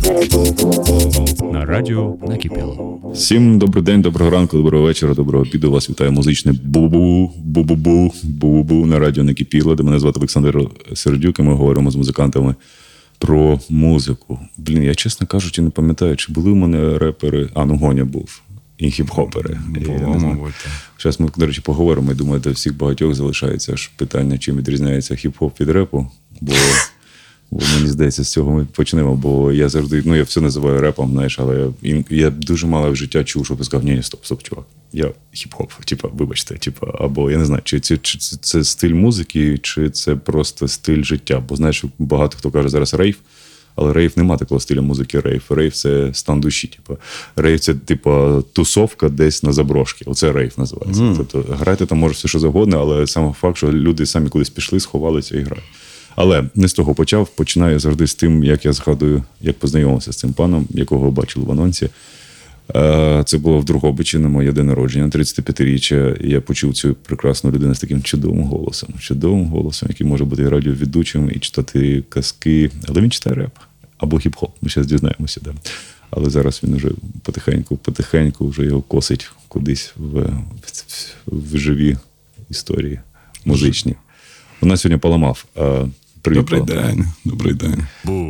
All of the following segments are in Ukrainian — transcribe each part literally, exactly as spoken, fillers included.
На радіо накипіло. Всім добрий день, доброго ранку, доброго вечора, доброго обіду. Вас вітає музичне бу-бу-бу, бу-бу-бу, бу-бу-бу на радіо накипіло, де мене звати Олександр Сердюк, і ми говоримо з музикантами про музику. Блін, я, чесно кажучи, не пам'ятаю, чи були в мене репери, а, ну, Гоня був, і хіп-хопери. Було, мабуть. Зараз ми, до речі, поговоримо, і думаю, до всіх багатьох залишається ж питання, чим відрізняється хіп-хоп від репу, бо... Бо мені здається, з цього ми почнемо, бо я завжди, ну я все називаю репом, знаєш, але я, я дуже мало в життя чув, щоб я сказав, ні, ні, стоп, стоп, чувак, я хіп-хоп, типа, вибачте, типа, або я не знаю, чи, чи, чи це стиль музики, чи це просто стиль життя, бо знаєш, багато хто каже зараз рейв, але рейв нема такого стилю музики рейв, рейв це стан душі, типа, рейв це, типа, тусовка десь на заброшці, оце рейв називається, mm. тобто грати там може все, що завгодно, але саме факт, що люди самі кудись пішли, сховалися і грають. Але не з того почав, починаю завжди з тим, як я згадую, як познайомився з цим паном, якого бачили в анонсі. Це було в Дрогобичі на моє день народження, тридцятип'ятиріччя, і я почув цю прекрасну людину з таким чудовим голосом. Чудовим голосом, який може бути радіоведучим і читати казки. Але він читає реп або хіп-хоп, ми зараз дізнаємося. Да. Але зараз він вже потихеньку, потихеньку вже його косить кудись в, в, в живі історії музичні. У нас сьогодні Поламав. Привіт, добрий Поламав. день, добрий день.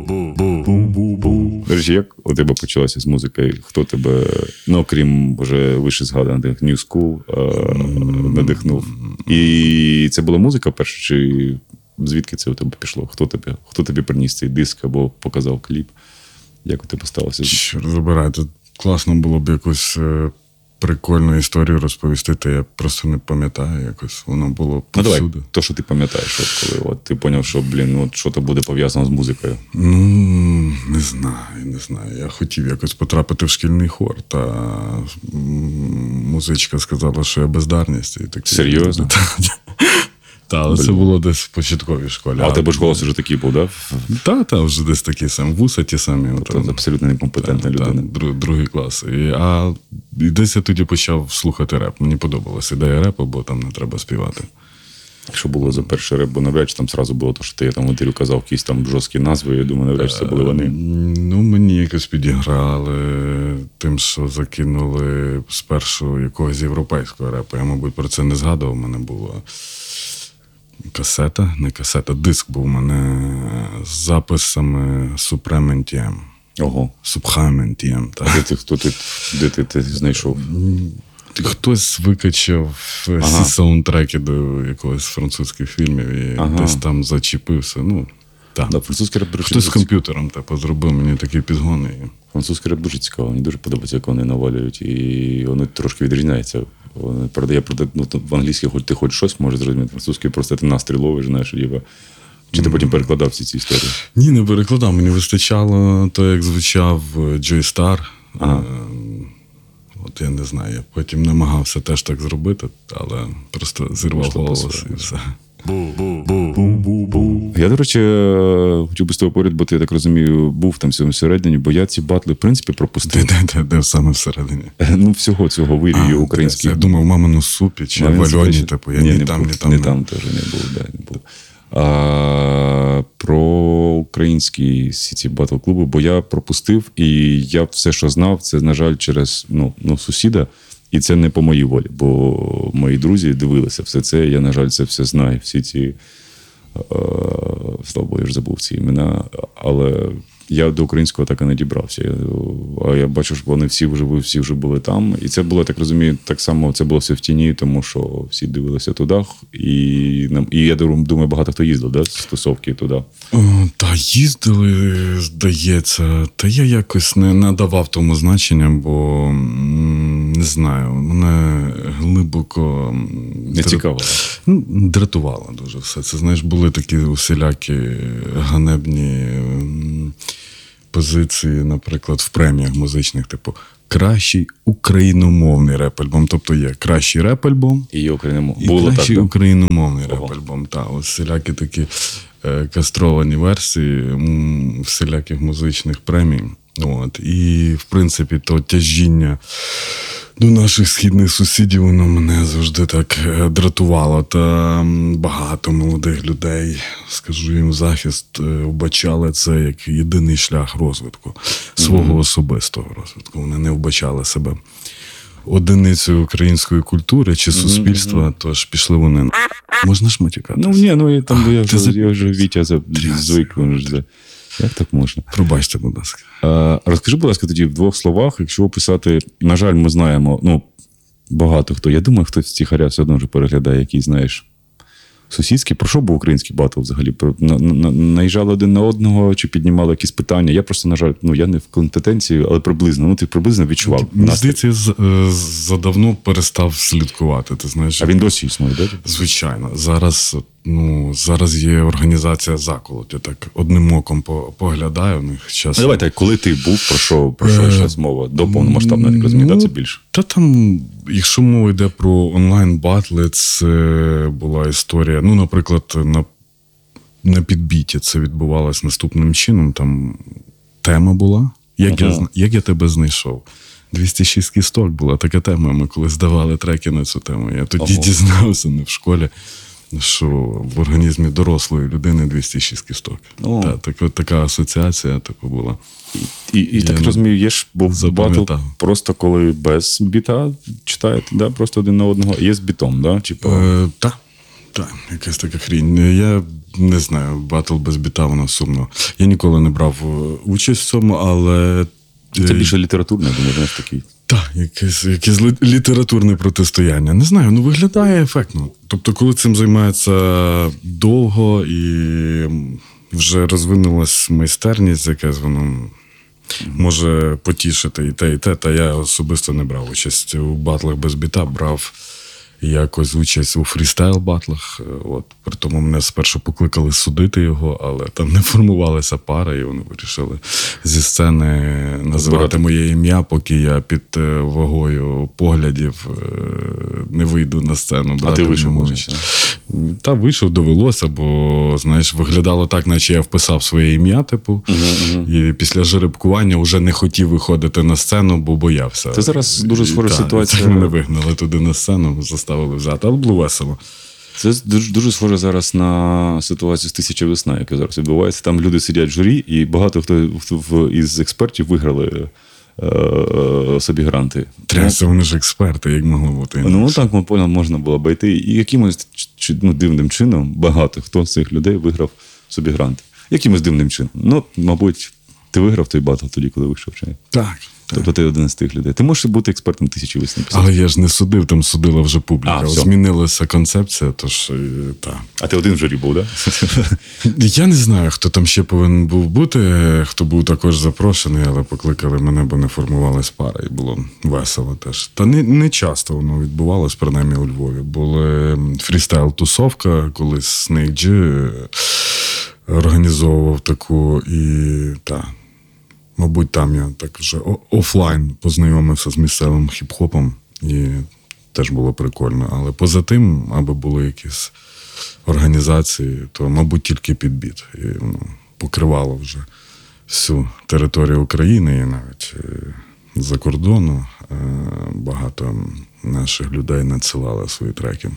До речі, як у тебе почалося з музикою? Хто тебе, ну, окрім вже вище згаданих New School, надихнув? І це була музика перша, чи звідки це у тебе пішло? Хто тобі, хто тобі приніс цей диск або показав кліп? Як у тебе сталося? Що забирайте, класно було б якось... прикольну історію розповісти, то я просто не пам'ятаю якось. Воно було повсюди. Ну давай, то, що ти пам'ятаєш, от, коли от, ти зрозумів, що, блін, от, що то буде пов'язано з музикою. Ну, не знаю, не знаю. Я хотів якось потрапити в шкільний хор, та музичка сказала, що я бездарність. І такі... Серйозно? Так, але це було десь в початковій школі. А у тебе ж голос вже такий був, так? Так, так, вже десь такі самі, вуса ті самі. Це абсолютно некомпетентна людина. Так, другий клас. І, а і десь я тоді почав слухати реп. Мені подобалася ідея репу, бо там не треба співати. Що було за перший реп? Бо навряд чи там зразу було те, що ти там в інтерв'ю казав якісь там жорсткі назви, я думаю, навряд чи це були вони. Ну, мені якось підіграли тим, що закинули спершу якогось європейського репу. Я, мабуть, про це не згадував, у мене було... Касета, не касета, диск був у мене з записами Supreme ен ті ем. Ого. Supreme ен ті ем. А де ти, хто ти, де ти, ти знайшов? Хтось викачав ага. всі саундтреки до якогось французьких фільмів і ага. десь там зачепився. Ну, так. Да, французький реп, хтось з комп'ютером типу, зробив мені такі підгони. Французький реп дуже цікаво, мені дуже подобається, як вони навалюють. І вони трошки відрізняються. Правда, я ну, в англійській хоч ти хоч щось можеш зрозуміти, французький просто ти настрій ловиш, знаєш, діба. Чи ти потім перекладав всі ці історії? Ні, не перекладав. Мені вистачало то, як звучав Джой Стар. Ага. От я не знаю, я потім намагався теж так зробити, але просто зірвав голос і все. Я, до речі, хотів би з тобою поряд, бо ти, я так розумію, був там всередині, бо я ці батли, в принципі, пропустив. Де, де, де, де саме всередині? Ну, всього цього вирію українських. Я думав, мамину супі чи в Альоні, типу, я ні, ні там, ні там. Ні там теж не був, да, не був. А, про українські ці батл-клуби, бо я пропустив, і я все, що знав, це, на жаль, через ну, ну, сусіда. І це не по моїй волі, бо мої друзі дивилися все це, я, на жаль, це все знаю, всі ці, е, слава Богу, я ж забув ці імена, але я до українського так і не дібрався. А я бачу, що вони всі вже, всі вже були там, і це було, так розумію, так само, це було все в тіні, тому що всі дивилися туди, і, і я думаю, багато хто їздив, да, з тусовки туди. О, та їздили, здається, та я якось не надавав тому значення, бо не знаю, мене глибоко не цікаво. Ну, дратувало дуже все. Це, знаєш, були такі усілякі ганебні позиції, наприклад, в преміях музичних, типу, кращий україномовний реп-альбом. Тобто є кращий реп-альбом і, і кращий так, да? україномовний реп-альбом. Та, ось всілякі такі е, кастровані версії м, всіляких музичних премій. От. І, в принципі, то тяжіння до наших східних сусідів воно мене завжди так е, дратувало. Та м, багато молодих людей, скажу їм в захист, е, вбачали це як єдиний шлях розвитку, свого mm-hmm. особистого розвитку. Вони не вбачали себе одиницею української культури чи суспільства, mm-hmm. тож пішли вони на... Можна ж матюкатися? Ну, ні, ну я, там, я, вже, за... я вже Вітя звик. Як так можна? Пробачте, будь ласка. А, розкажи, будь ласка, тоді в двох словах, якщо описати, на жаль, ми знаємо, ну, багато хто, я думаю, хтось стихаря все одно вже переглядає, який, знаєш, сусідський. Про що був український батл взагалі? На, на, наїжджали один на одного, чи піднімали якісь питання? Я просто, на жаль, ну, я не в компетенції, але приблизно, ну, ти приблизно відчував. Мені здається, я задавно перестав слідкувати, ти знаєш. А він досі існує, так? Звичайно. Зараз, ну, зараз є організація «Заколот». Я так одним оком поглядаю в них. Час... Ну, давай так, коли ти був, про що, про що йшлась мова? До повномасштабної, так розумію, ну, це більше? Та там, якщо мова йде про онлайн-батли, це була історія, ну, наприклад, на, на підбіті це відбувалось наступним чином. Там тема була, як, ага. я, як я тебе знайшов. двісті шість кісток була така тема, ми коли здавали треки на цю тему. Я тоді ага. дізнався, не в школі, що в організмі дорослої людини двісті шість кісток. Та, так, така асоціація типу, була. І, і, і так розумію, є ж батл просто коли без біта читаєте, да? Просто один на одного, є з бітом, да? Чи по... е, так, так, якась така хрінь. Я не знаю, батл без біта, воно сумно. Я ніколи не брав участь в цьому, але... Це більше літературне, я думаю, знаєш, такий. Так, якесь, якесь літературне протистояння. Не знаю, ну виглядає ефектно. Тобто, коли цим займається довго і вже розвинулась майстерність, якась воно може потішити і те, і те. Та я особисто не брав участь у батлах без біта, брав якось участь у фрістайл-батлах. От. При тому мене спершу покликали судити його, але там не формувалася пара, і вони вирішили зі сцени називати моє ім'я, поки я під вагою поглядів не вийду на сцену. А ти вийшов, може? Та вийшов, довелося, бо, знаєш, виглядало так, наче я вписав своє ім'я, типу, uh-huh. і після жеребкування вже не хотів виходити на сцену, бо боявся. Це зараз дуже схожа ситуація. Мене вигнали туди на сцену, заставили взяти, але було весело. Це дуже, дуже схоже зараз на ситуацію з «Тисяча весна», яка зараз відбувається. Там люди сидять в журі, і багато хто, хто із експертів виграли е, собі гранти. Трясся, вони ж експерти, як могло бути. Ну, так можна було обійти. І якимось ну, дивним чином багато хто з цих людей виграв собі гранти. Якимось дивним чином. Ну, мабуть, ти виграв той батл тоді, коли вийшов. Чи? Так. Тобто ти один з тих людей. Ти можеш бути експертом «Тисячі весни». Але я ж не судив, там судила вже публіка. А, змінилася концепція, тож так. А ти один в журі був, так? Да? Я не знаю, хто там ще повинен був бути, хто був також запрошений, але покликали мене, бо не формувалась пара, і було весело теж. Та не, не часто воно відбувалось, принаймні у Львові. Були фрістайл-тусовка, коли Snake G організовував таку, і так. Мабуть, там я так вже офлайн познайомився з місцевим хіп-хопом, і теж було прикольно. Але поза тим, аби були якісь організації, то, мабуть, тільки підбіт. І ну, покривало вже всю територію України і навіть за кордону. Багато наших людей надсилали свої треки.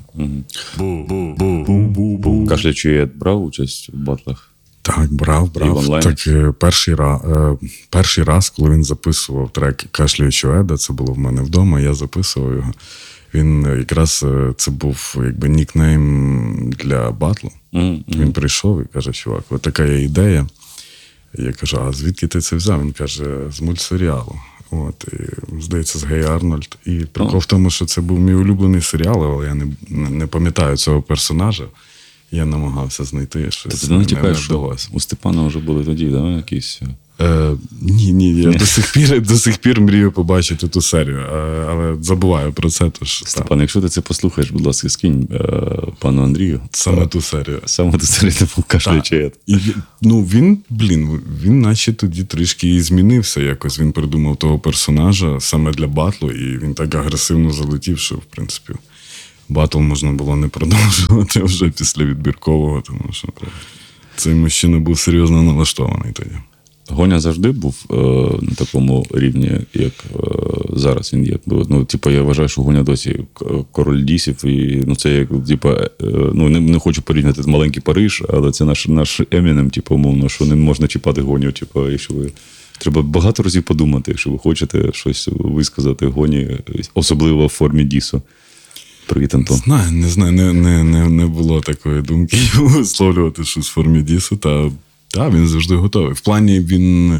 Кашлячий я брав участь в батлах? Так, брав, брав. Так, перший раз, перший раз, коли він записував трек «Кашляючого Еда», це було в мене вдома, я записував його. Він якраз, це був якби нікнейм для батлу. Mm-hmm. Він прийшов і каже, чувак, от така є ідея. Я кажу, а звідки ти це взяв? Він каже, з мультсеріалу. От, і, здається, з Гей Арнольд. І прикол oh. в тому, що це був мій улюблений серіал, але я не, не пам'ятаю цього персонажа. Я намагався знайти щось. Ти не тікаєш, що у Степана вже були тоді, да, якісь? Е, ні, ні, я до сих пір, до сих пір мрію побачити ту серію, але забуваю про це. Тож, Степан, якщо ти це послухаєш, будь ласка, скинь е, пану Андрію. Саме ту серію. Саме ту серію, не був «Кашляючий». Ну, він, блін, він наче тоді трішки і змінився якось. Він придумав того персонажа саме для батлу, і він так агресивно залетів, що, в принципі, батл можна було не продовжувати вже після відбіркового, тому що цей мужчина був серйозно налаштований тоді. Гоня завжди був е, на такому рівні, як е, зараз він є. Ну, типу, я вважаю, що Гоня досі король дісів, і ну, це як, типу, е, ну, не, не хочу порівняти з маленький Париж, але це наш, наш Емінем, типу, умовно, що не можна чіпати Гоню, типу, якщо ви... Треба багато разів подумати, якщо ви хочете щось висказати Гоні, особливо в формі дісу. Привіт, Антон. Знаю, не знаю, не, не, не, не було такої думки висловлювати щось в формі дісу, та та, він завжди готовий. В плані він,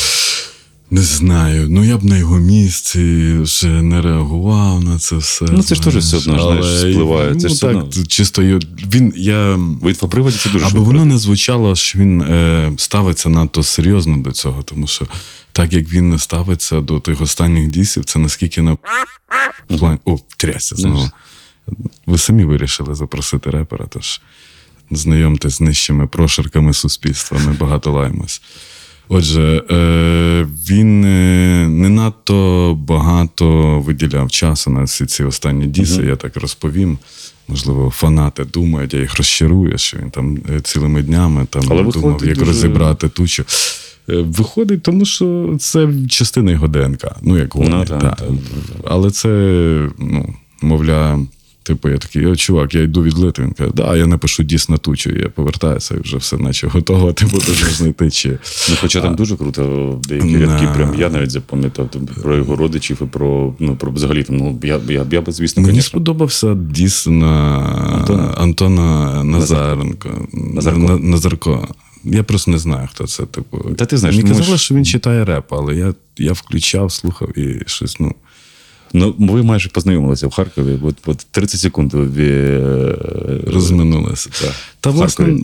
не знаю, ну я б на його місці вже не реагував на це все. Ну це ж теж все одно, знаєш, спливає. Це ну, ж так, одно... чисто він, я... Битва приводів це дуже аби швидко. воно не звучало, що він е, ставиться надто серйозно до цього, тому що так як він не ставиться до тих останніх дісів, це наскільки на... План... О, трясся знову. Ви самі вирішили запросити репера, тож знайомтесь з нижчими прошарками суспільства, ми багато лаємось. Отже, е, він не надто багато виділяв часу на всі ці останні діси, mm-hmm. я так розповім. Можливо, фанати думають, я їх розчарую, що він там цілими днями там думав, як дуже... розібрати тучу. Виходить, тому що це частина його ДНК. Ну, як Гоні, no, так. Та. Та. Але це, ну, мовляв, типу, я такий, о, чувак, я йду відлити. Він каже, да, я напишу діс на тучу, і я повертаюся, і вже все наче готово, типу, дуже знайти чи... Ну, хоча там а, дуже круто, деякі на... рядки, прям я навіть запам'ятав про його родичів і про, ну, про взагалі, там, ну, я, я, я б, звісно, Мені конечно... сподобався діс на Антона, Антона Назаренко. Назарко. Назарко. Я просто не знаю, хто це, типу. Та ти знаєш, мені казали, можеш... що він читає реп, але я, я включав, слухав і щось, ну... Ну, ви майже познайомилися в Харкові, от, от тридцять секунд ви... розминулися. Так. Та, власне,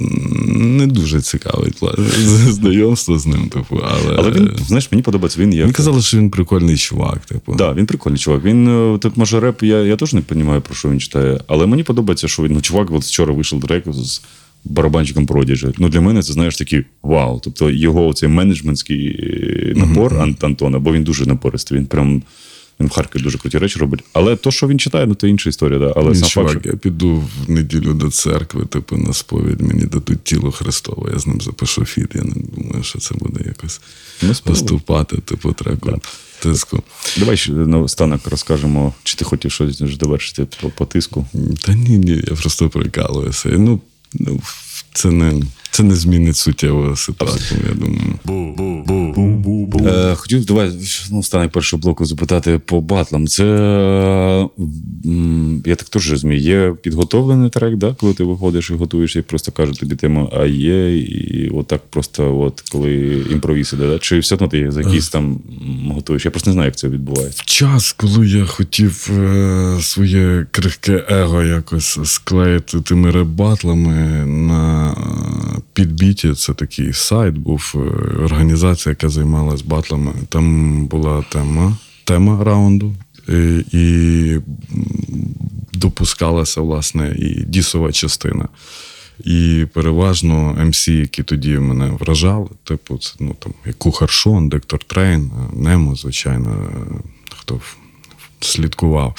не дуже цікавить знайомство з ним, типу, але... Але він, знаєш, мені подобається, він як... Мені казали, що він прикольний чувак, типу. Так, да, він прикольний чувак. Він, так, може, реп, я, я теж не розумію, про що він читає, але мені подобається, що він, ну, чувак, от вчора вийшов трек з барабанчиком Prodigy. Ну, для мене це, знаєш, такий вау. Тобто його цей менеджментський напор mm-hmm. Антона, бо він дуже напористий, він прям... Він в Харкові дуже круті речі робить. Але то, що він читає, ну, то інша історія. Да. Але сам чувак, факт, що... я піду в неділю до церкви, типу, на сповідь, мені дадуть тіло Христове, я з ним запишу фіт, я не думаю, що це буде якось поступати, типу, треку, да. Тиску. Давай ще наостанок розкажемо, чи ти хотів щось довершити по, по тиску? Та ні, ні, я просто прикалуюся. Ну, ну це не... Це не змінить суттєву ситуацію, я думаю. Е, хотів, давай, ну, стане першого блоку запитати по батлам. Це, я так теж розумію, є підготовлений трек, да? Коли ти виходиш і готуєш, і просто кажуть тобі тему, а є, і отак просто, от, коли імпровіз іде, да? Чи все одно ти за якийсь там готуєш? Я просто не знаю, як це відбувається. В час, коли я хотів е, своє крихке его якось склеїти тими реп-батлами на Підбіті, це такий сайт, був організація, яка займалась батлами. Там була тема, тема раунду, і, і допускалася, власне, і дісова частина. І переважно ем сі, які тоді мене вражали, типу, це, ну, там, як Кухар Шон, Доктор Трейн, Немо, звичайно, хто слідкував.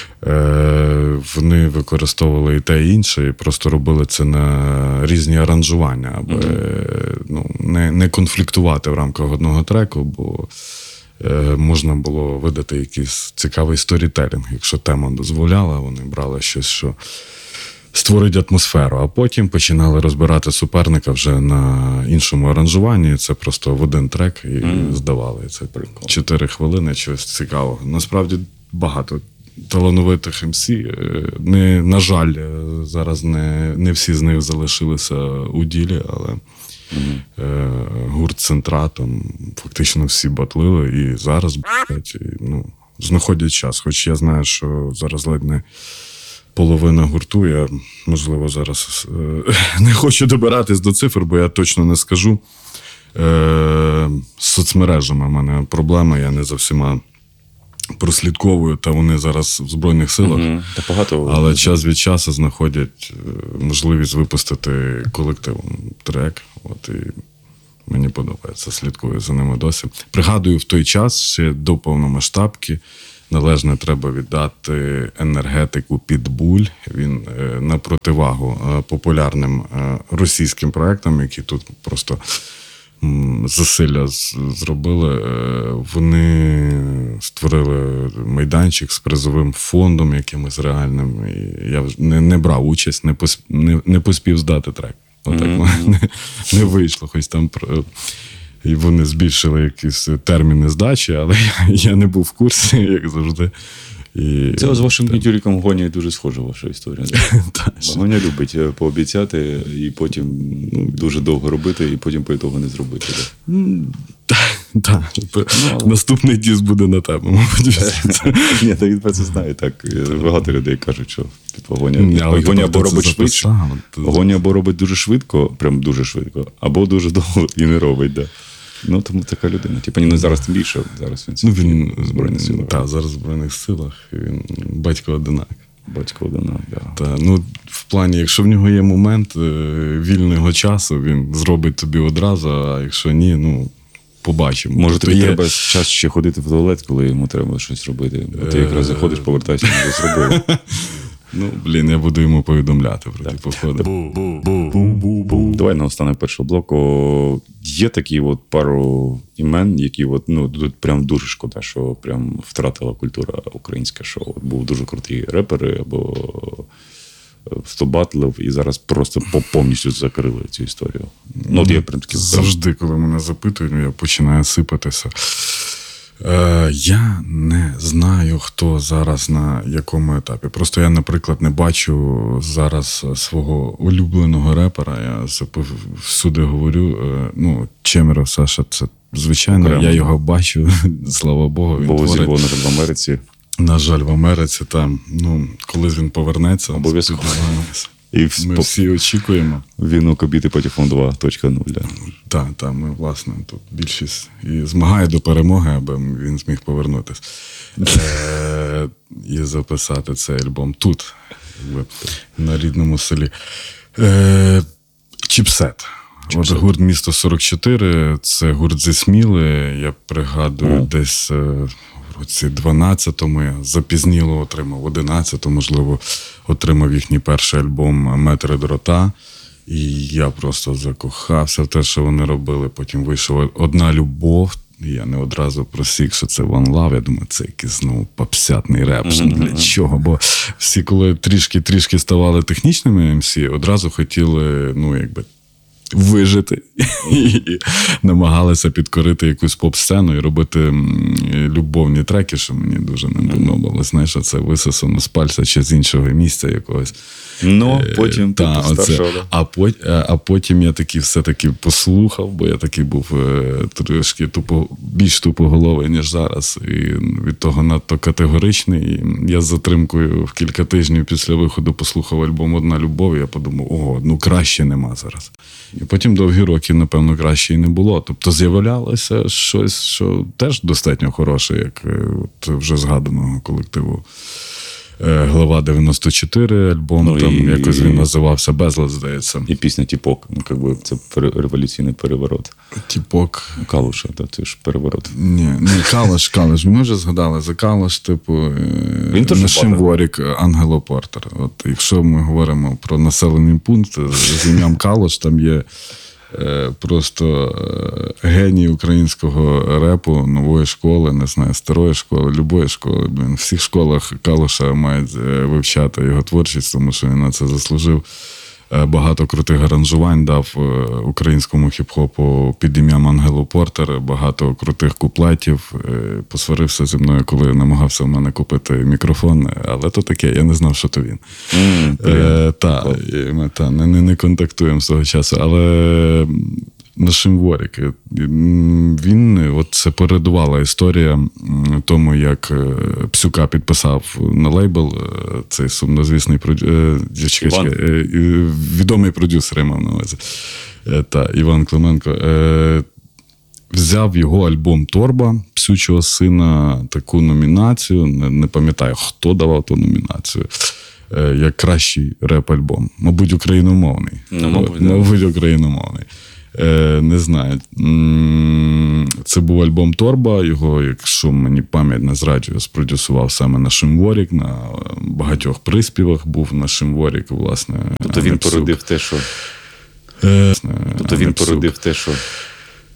Вони використовували і те, і інше, і просто робили це на різні аранжування, аби mm-hmm. ну, не, не конфліктувати в рамках одного треку, бо е, можна було видати якийсь цікавий сторітелінг. Якщо тема дозволяла, вони брали щось, що створить атмосферу, а потім починали розбирати суперника вже на іншому аранжуванні. Це просто в один трек і mm-hmm. здавали. Це чотири хвилини чогось цікавого. Насправді багато талановитих ем сі. Не, на жаль, зараз не, не всі з них залишилися у ділі, але mm-hmm. е, гурт Центра, там фактично всі батлили і зараз батлять, і, ну, знаходять час. Хоч я знаю, що зараз ледь не половина гурту, я, можливо, зараз е, не хочу добиратись до цифр, бо я точно не скажу. Е, з соцмережами в мене проблема, я не за всіма прослідковую, та вони зараз в Збройних силах. Mm-hmm. Та багато... Але час від часу знаходять можливість випустити колективом трек. От, і мені подобається, слідкую за ними досі. Пригадую, в той час, ще до повномасштабки, належне треба віддати енергетику Підбуль. Він на противагу популярним російським проектам, які тут просто засилля зробили. Вони створили майданчик з призовим фондом якимось реальним. І я не, не брав участь, не, посп, не, не поспів здати трек. Отак mm-hmm. не, не вийшло. Хоч там і вони збільшили якісь терміни здачі, але я, я не був в курсі, як завжди. І, це з вашим Гнітюріком Гоня дуже схожа ваша історія. Гоня любить пообіцяти і потім ну, дуже довго робити, і потім по ітогу не зробити. Так. Наступний диск буде на тебе, мабуть. Ні, та він про це знає. Так. Багато людей кажуть, що Гоня або робить швидше, Гоня або робить дуже швидко, прям дуже швидко, або дуже довго і не робить. Да. Ну, тому така людина. Типа, ну, зараз тим більше, зараз він, ну, він в Збройних силах. Так, зараз в Збройних силах, він батько-одинак. Батько-одинак, так. Да. Та, ну, в плані, якщо в нього є момент вільного часу, він зробить тобі одразу, а якщо ні, ну, побачимо. Може, тобі є... треба час ще ходити в туалет, коли йому треба щось робити. Бо ти якраз заходиш, повертайся, не зробив. Ну, блін, я буду йому повідомляти про ті походи. Давай наостанок першого блоку. Є такі от пару імен, які от, ну, тут прям дуже шкода, що прям втратила культура українська, що от був дуже круті репери або сто батлів, і зараз просто повністю закрили цю історію. Ну, от я прям такі... Завжди, коли мене запитують, я починаю сипатися. Е, я не знаю, хто зараз на якому етапі. Просто я, наприклад, не бачу зараз свого улюбленого репера. Я всюди говорю, е, ну, Чемеров Саша, це звичайно, окремо. Я його бачу, слава Богу. Бо зі Львова, на жаль, в Америці. На жаль, в Америці там, ну, коли він повернеться, обов'язково. І ми по... всі очікуємо. Він у Кобіти Патефон два точка нуль. Да. Так, так, ми, власне, тут більшість і змагає до перемоги, аби він зміг повернутися. е- і записати цей альбом тут, на рідному селі. Е- Чіпсет. От гурт «Місто сорок чотири», це гурт зі Сміли, я пригадую, mm. десь в році дванадцятому, я запізніло отримав, одинадцятому, можливо, отримав їхній перший альбом «Метри дрота». І я просто закохався в те, що вони робили. Потім вийшов «Одна любов». І я не одразу просік, що це One Love. Я думаю, це якийсь знову попсятний реп. Mm-hmm. Для чого? Бо всі, коли трішки-трішки ставали технічними ем сі, одразу хотіли, ну, якби, вижити і намагалися підкорити якусь поп-сцену і робити любовні треки, що мені дуже не подобалось. Знаєш, це висосано з пальця чи з іншого місця якогось. Ну, потім ти Та, постаршав. А, пот, а потім я таки все-таки послухав, бо я такий був трошки тупо, більш тупоголовий, ніж зараз. І від того надто категоричний. І я з затримкою в кілька тижнів після виходу послухав альбом «Одна любов», і я подумав, ого, ну краще нема зараз. І потім довгі роки, напевно, краще і не було. Тобто з'являлося щось, що теж достатньо хороше, як от вже згаданого колективу «Глава дев'яносто чотири», альбом, ну, там і, якось він називався «Безлад», здається. І пісня «Тіпок», ну, якби це революційний переворот. «Тіпок». Калуша, да, це ж переворот. Ні, ні, Калуш, Калуш. Ми вже згадали за Калуш, типу, Нашим Ворік, Ангело Портер. От якщо ми говоримо про населений пункт з ім'ям Калуш, там є просто геній українського репу, нової школи, не знаю, старої школи, любої школи. Блін, в всіх школах Калуша мають вивчати його творчість, тому що він на це заслужив. Багато крутих аранжувань дав українському хіп-хопу під ім'ям Ангело Портер, багато крутих куплетів. Посварився зі мною, коли намагався в мене купити мікрофон, але то таке, я не знав, що то він. Mm, е, та, і ми та, не, не, не контактуємо з того часу, але Нашим Ворік, він, от це передувала історія тому, як Псюка підписав на лейбл, цей сумнозвісний продюсер, відомий продюсер, я мав на увазі, та, Іван Клименко, взяв його альбом «Торба», Псючого сина, таку номінацію, не, не пам'ятаю, хто давав ту номінацію, як кращий реп-альбом. Мабуть, україномовний. Ну, мабуть, мабуть, україномовний. Не знаю. Це був альбом «Торба», його, якщо мені пам'ять не зраджує, спродюсував саме Нашим Ворік, на багатьох приспівах був Нашим Ворік, власне. Тобто він породив те, що... Е... Тобто він породив те, що...